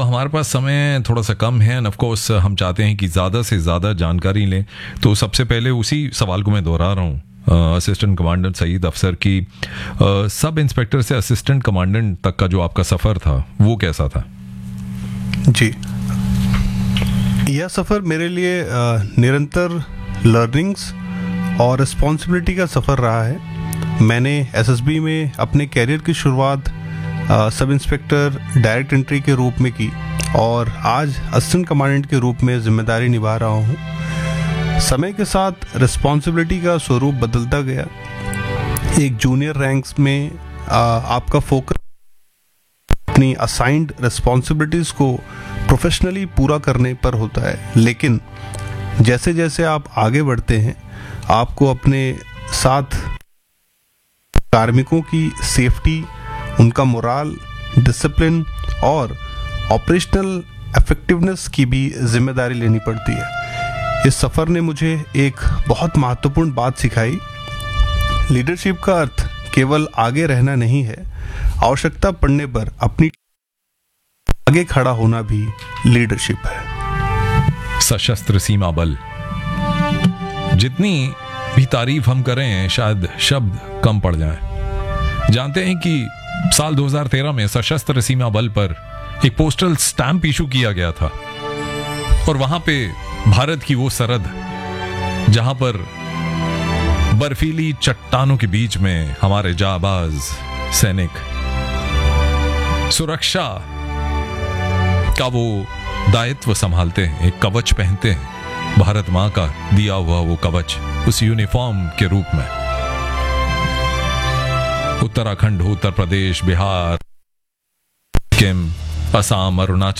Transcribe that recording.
हमारे पास समय थोड़ा सा कम है, एंड ऑफ कोर्स हम चाहते हैं कि ज़्यादा से ज़्यादा जानकारी लें। तो सबसे पहले उसी सवाल को मैं दोहरा रहा हूँ असिस्टेंट कमांडेंट सईद अफसर की, सब इंस्पेक्टर से असिस्टेंट कमांडेंट तक का जो आपका सफ़र था वो कैसा था? जी, यह सफ़र मेरे लिए निरंतर लर्निंग्स और रिस्पॉन्सिबिलिटी का सफ़र रहा है। मैंने एसएसबी में अपने कैरियर की शुरुआत सब इंस्पेक्टर डायरेक्ट एंट्री के रूप में की और आज असिस्टेंट कमांडेंट के रूप में जिम्मेदारी निभा रहा हूँ। समय के साथ रिस्पॉन्सिबिलिटी का स्वरूप बदलता गया। एक जूनियर रैंक्स में आपका फोकस अपनी असाइंड रिस्पॉन्सिबिलिटीज़ को प्रोफेशनली पूरा करने पर होता है, लेकिन जैसे जैसे आप आगे बढ़ते हैं आपको अपने साथ कार्मिकों की सेफ्टी, उनका मोराल, डिसिप्लिन और ऑपरेशनल इफेक्टिवनेस की भी जिम्मेदारी लेनी पड़ती है। इस सफ़र ने मुझे एक बहुत महत्वपूर्ण बात सिखाई। लीडरशिप का अर्थ केवल आगे रहना नहीं है, आवश्यकता पड़ने पर अपनी आगे खड़ा होना भी लीडरशिप है। सशस्त्र सीमा बल, जितनी भी तारीफ हम करें शायद शब्द कम पड़ जाएं। जानते हैं कि साल 2013 में सशस्त्र सीमा बल पर एक पोस्टल स्टैंप इशू किया गया था और वहां पे भारत की वो सरहद जहां पर बर्फीली चट्टानों के बीच में हमारे जाबाज सैनिक सुरक्षा का वो दायित्व संभालते हैं, एक कवच पहनते हैं, भारत मां का दिया हुआ वो कवच उस यूनिफॉर्म के रूप में। उत्तराखंड हो, उत्तर प्रदेश, बिहार, सिक्किम, असम, अरुणाचल